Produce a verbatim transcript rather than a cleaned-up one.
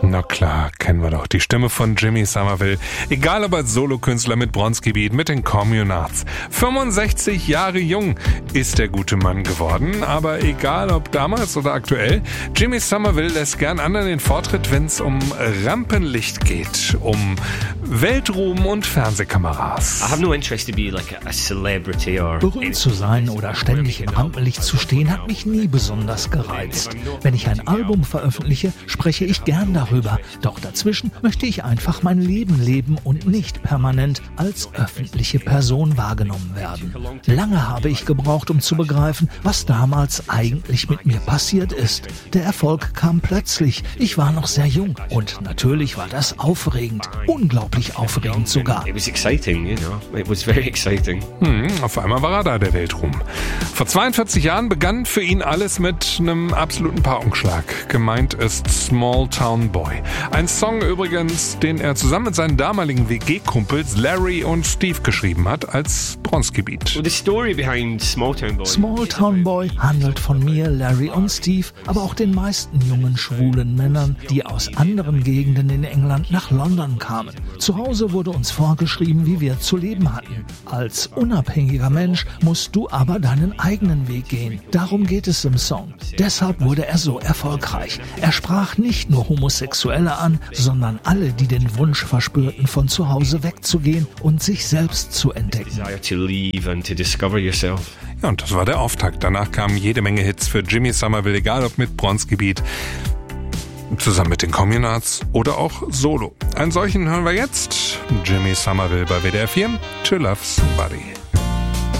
Na klar, kennen wir doch die Stimme von Jimmy Somerville. Egal ob als Solokünstler mit Bronzegebiet, mit den Communards. fünfundsechzig Jahre jung ist der gute Mann geworden, aber egal ob damals oder aktuell, Jimmy Somerville lässt gern anderen den Vortritt, wenn es um Rampenlicht geht, um Weltruhm und Fernsehkameras. Berühmt zu sein oder ständig im Rampenlicht zu stehen, hat mich nie besonders gereizt. Wenn ich ein Album veröffentliche, spreche ich gern darüber. Doch dazwischen möchte ich einfach mein Leben leben und nicht permanent als öffentliche Person wahrgenommen werden. Lange habe ich gebraucht, um zu begreifen, was damals eigentlich mit mir passiert ist. Der Erfolg kam plötzlich. Ich war noch sehr jung und natürlich war das aufregend. Unglaublich aufregend sogar. It was exciting, you know. It was very exciting. Hm, auf einmal war er da, der Weltruhm. Vor zweiundvierzig Jahren begann für ihn alles mit einem absoluten Paukenschlag. Gemeint ist Small Town Boy. Ein Song übrigens, den er zusammen mit seinen damaligen W G-Kumpels Larry und Steve geschrieben hat, als Bronzegebiet. Well, the story behind Small Town Boy. Small Town Boy handelt von mir, Larry und Steve, aber auch den meisten jungen schwulen Männern, die aus anderen Gegenden in England nach London kamen. Zu Hause wurde uns vorgeschrieben, wie wir zu leben hatten. Als unabhängiger Mensch musst du aber deinen eigenen Weg gehen. Darum geht es im Song. Deshalb wurde er so erfolgreich. Er sprach nicht nur Homosexuelle an, sondern alle, die den Wunsch verspürten, von zu Hause wegzugehen und sich selbst zu entdecken. Desire to leave and to discover yourself. Ja, und das war der Auftakt. Danach kamen jede Menge Hits für Jimmy Somerville, egal ob mit Bronzegebiet, zusammen mit den Communards oder auch solo. Einen solchen hören wir jetzt. Jimmy Somerville bei W D R vier. To Love Somebody.